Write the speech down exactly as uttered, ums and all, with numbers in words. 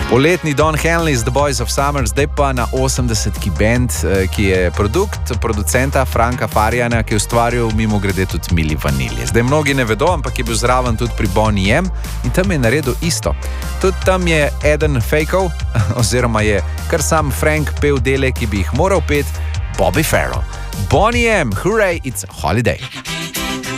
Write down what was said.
Poletni Don Henley z The Boys of Summer, zdaj pa na osemdesetki band, ki je produkt producenta Franka Fariana, ki je ustvaril mimo grede tudi Milli Vanilli. Zdaj mnogi ne vedo, ampak je bil zraven tudi pri Boney M in tam je naredil isto. Tudi tam je eden fejkov, oziroma je kar sam Frank pel dele, ki bi jih moral pet, Bobby Farrell. Boney M, hooray, it's a holiday.